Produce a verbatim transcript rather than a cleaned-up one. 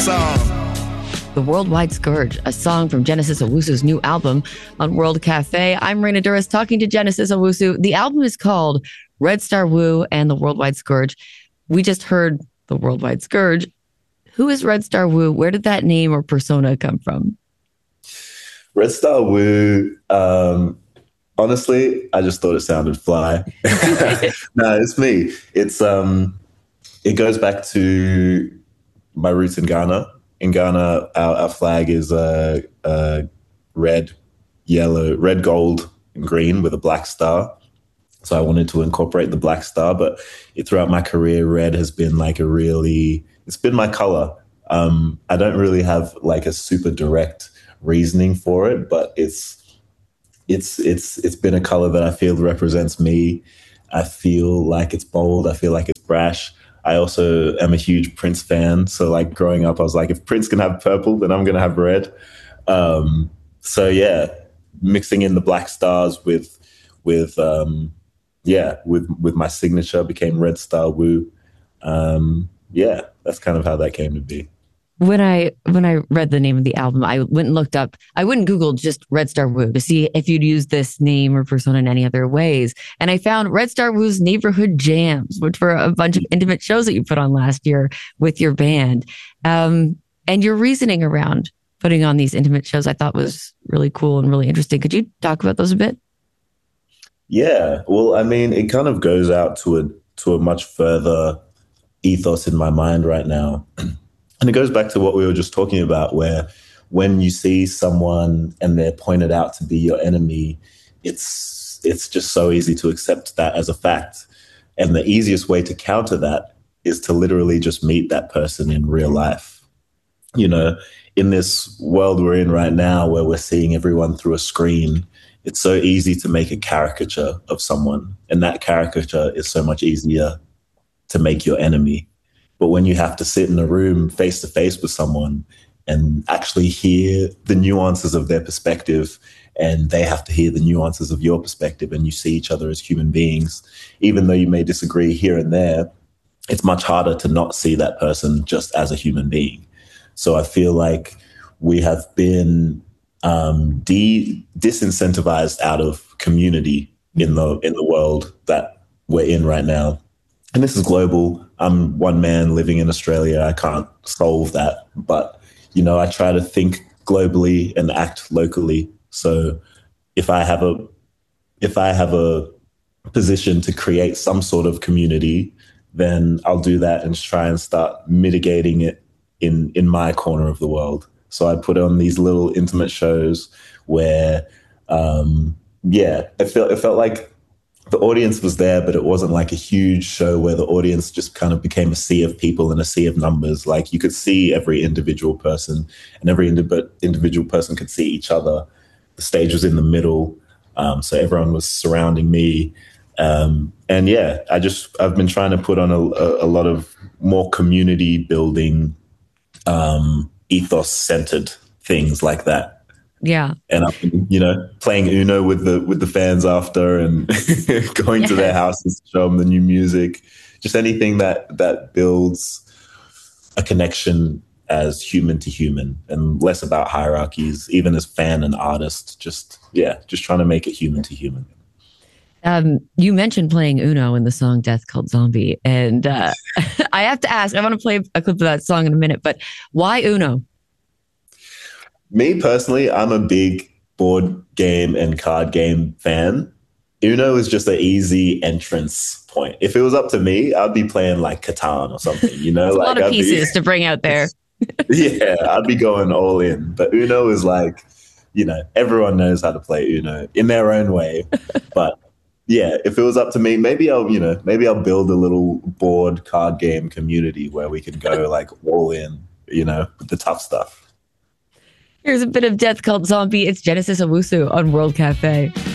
The Worldwide Scourge, a song from Genesis Owusu's new album on World Cafe. I'm Raina Douris talking to Genesis Owusu. The album is called Red Star Wu and the Worldwide Scourge. We just heard the Worldwide Scourge. Who is Red Star Wu? Where did that name or persona come from? Red Star Wu, um, honestly, I just thought it sounded fly. No, it's me. It's um, it goes back to my roots in Ghana. In Ghana, our, our flag is uh, uh, red, yellow, red, gold, and green with a black star. So I wanted to incorporate the black star, but it, throughout my career, red has been like a really, it's been my color. Um, I don't really have like a super direct reasoning for it, but it's, it's, it's, it's been a color that I feel represents me. I feel like it's bold. I feel like it's brash. I also am a huge Prince fan. So like growing up, I was like, if Prince can have purple, then I'm going to have red. Um, so yeah, mixing in the black stars with, with, um, yeah, with, with my signature became Red Star Wu. Um, yeah, that's kind of how that came to be. When I when I read the name of the album, I went and looked up, I wouldn't Google just Red Star Wu to see if you'd use this name or persona in any other ways. And I found Red Star Wu's Neighborhood Jams, which were a bunch of intimate shows that you put on last year with your band. Um, and your reasoning around putting on these intimate shows, I thought was really cool and really interesting. Could you talk about those a bit? Yeah, well, I mean, it kind of goes out to a to a much further ethos in my mind right now. And it goes back to what we were just talking about, where when you see someone and they're pointed out to be your enemy, it's it's just so easy to accept that as a fact. And the easiest way to counter that is to literally just meet that person in real life. You know, in this world we're in right now, where we're seeing everyone through a screen, it's so easy to make a caricature of someone. And that caricature is so much easier to make your enemy. But when you have to sit in a room face to face with someone and actually hear the nuances of their perspective, and they have to hear the nuances of your perspective, and you see each other as human beings, even though you may disagree here and there, it's much harder to not see that person just as a human being. So I feel like we have been um, de- disincentivized out of community in the in the world that we're in right now. And this is global. I'm one man living in Australia. I can't solve that. But, you know, I try to think globally and act locally. So if I have a if I have a position to create some sort of community, then I'll do that and try and start mitigating it in, in my corner of the world. So I put on these little intimate shows where, um, yeah, it felt, it felt like the audience was there, but it wasn't like a huge show where the audience just kind of became a sea of people and a sea of numbers. Like you could see every individual person, and every indi- individual person could see each other. The stage was in the middle. Um, so everyone was surrounding me. Um, and yeah, I just, I've been trying to put on a, a, a lot of more community building, um, ethos centered things like that. Yeah. And I've been, you know, playing Uno with the with the fans after, and going yes. to their houses to show them the new music. Just anything that that builds a connection as human to human, and less about hierarchies, even as fan and artist. Just yeah, just trying to make it human to human. Um, you mentioned playing Uno in the song Death Cult Zombie. And uh, I have to ask, I want to play a clip of that song in a minute, but why Uno? Me personally, I'm a big board game and card game fan. Uno is just an easy entrance point. If it was up to me, I'd be playing like Catan or something, you know? It's like a lot of I'd pieces be, to bring out there. Yeah, I'd be going all in. But Uno is like, you know, everyone knows how to play Uno in their own way. But yeah, if it was up to me, maybe I'll, you know, maybe I'll build a little board card game community where we can go like all in, you know, with the tough stuff. Here's a bit of Death Cult Zombie. It's Genesis Owusu on World Cafe.